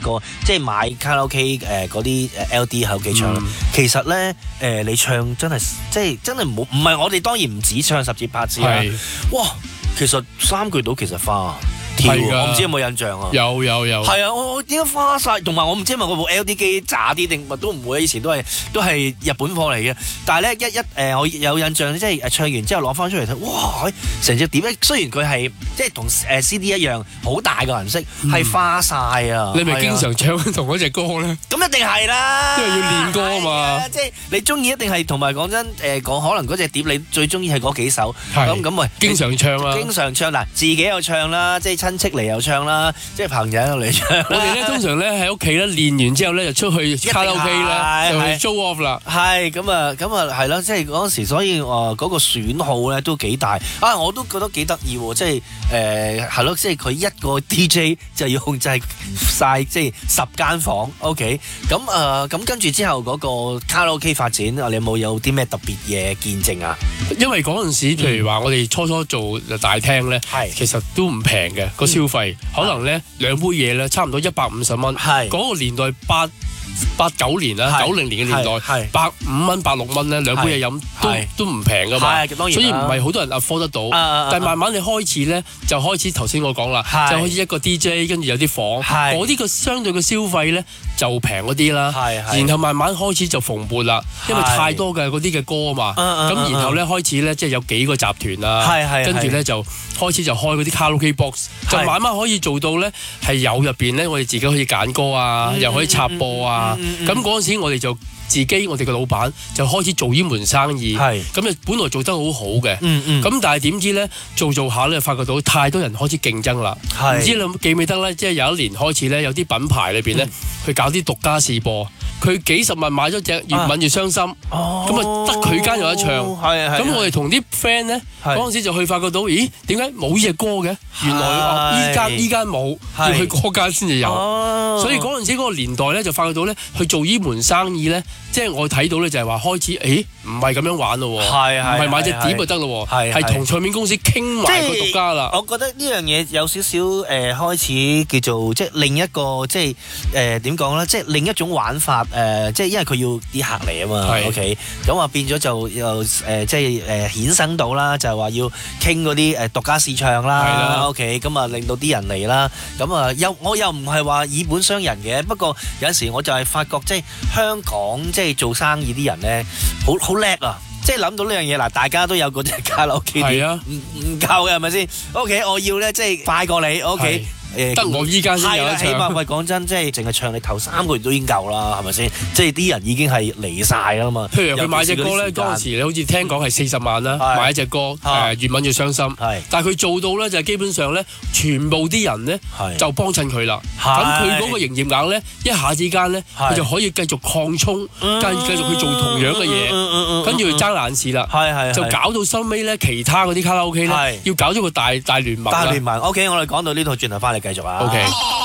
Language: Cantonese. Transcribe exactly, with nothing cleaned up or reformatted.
過即係買卡拉 OK 誒嗰啲 L D 喺屋企唱，嗯、其實咧誒、呃、你唱真係即係真係唔好，唔係我哋當然唔止唱十節八節啦，哇！其實三句到其實花。我唔知有冇印象啊？ 有有有。係啊，我我點解花晒？同埋我唔知係咪嗰部 L D 機渣啲定乜都唔會，以前都係都係日本貨嚟嘅。但係咧一一誒、呃，我有印象即係唱完之後攞翻出嚟睇，哇！成隻碟咧，雖然佢係即係同誒 C D 一樣好大個顏色，係、嗯、花晒啊！ 你咪經常唱同嗰隻歌咧？ 咁一定係啦， 因為要練歌啊嘛。 即係你中意一定係同埋講真誒講、呃，可能嗰隻碟你最中意係嗰幾首咁咁喂， 經常唱啊！ 經常唱嗱，自己又唱啦，即係親戚嚟又唱啦，即係朋友嚟唱。 我哋咧通常咧喺屋企咧練完之後咧就出去卡拉 OK 啦，就去 show off 啦。係咁啊，咁啊係咯，即係嗰陣時，所以我嗰個損耗咧都幾大啊！我都覺得幾得意喎，即係誒係咯，即係佢一個 D J 就要控制晒即係十間房 OK。咁誒咁跟住之後嗰個卡拉 OK 發展，你有冇有啲咩特別嘢見證啊？ 因為嗰陣時，譬如話我哋初初做大廳咧，係其實都唔平嘅個消費。可能咧兩杯嘢咧差唔多一百五十蚊，嗰、那個年代八八九年啦，九零年嘅年代，百五蚊、百六蚊咧兩杯嘢飲都都唔平噶嘛，所以唔係好多人 afford 得到。啊、但係慢慢你開始咧就開始頭先我講啦，就開始一個 D J 跟住有啲房，嗰啲個相對嘅消費咧就平嗰啲啦。然後慢慢開始就蓬勃啦，因為太多嘅嗰啲嘅歌啊嘛。咁然後咧開始咧即係有幾個集團啦，跟住咧就開始就開嗰啲卡拉 OK box， 就慢慢可以做到咧係有入邊咧我哋自己可以揀歌啊，又可以插播啊。咁嗰陣時我哋就自己我哋嘅老闆就開始做呢門生意，咁就本來做得好好嘅，咁、嗯嗯、但係點知咧做做下咧發覺到太多人開始競爭啦，唔知你記唔記得咧？即係有一年開始咧有啲品牌裏邊咧去搞啲獨家試播，佢幾十萬買咗隻越吻越傷心，咁啊得佢間有得唱，咁我哋同啲 friend 咧嗰陣時就去發覺到，咦點解冇呢隻歌嘅？原來依間依間冇，要去嗰間先至有，所以嗰陣時嗰個年代咧就發覺到咧去做呢門生意咧。即係我睇到咧，就係話開始，誒唔係咁樣玩咯，唔係買隻碟就得咯，係同唱片公司傾埋個獨家啦。 我覺得呢樣嘢有少少誒、呃、開始叫做即係另一個即係誒點講咧，即係另一種玩法誒、呃，即係因為佢要啲客嚟啊嘛 ，OK， 咁啊變咗就又誒、呃、即係誒衍生到啦，就係話要傾嗰啲誒獨家試唱啦 ，OK， 咁啊令到啲人嚟啦，咁啊又我又唔係話以本傷人嘅，不過有時我就係發覺即係香港即係。做生意啲人咧，好好叻啊！即係諗到呢樣嘢嗱，大家都有嗰隻卡拉 OK 碟，唔唔夠嘅係咪先 ？OK， 我要咧即係快過你 OK。 得我依家先有得唱。 起碼喂講真，即係淨係唱你頭三個月都已經夠啦，係咪先？即係啲人已經係離晒啦嘛。 譬如佢買隻歌咧，當時你好似聽講係四十萬啦，買一隻歌誒越吻越傷心。但係佢做到咧就係基本上咧，全部啲人咧就幫襯佢啦。咁佢嗰個營業額咧，一下之間咧，佢就可以繼續擴充，跟繼續去做同樣嘅嘢，跟住去爭爛市啦。就搞到收尾咧，其他嗰啲卡拉 OK 咧，要搞咗個大大聯盟。 大聯盟 OK， 我哋講到呢度，轉頭翻嚟繼續啊。 OK。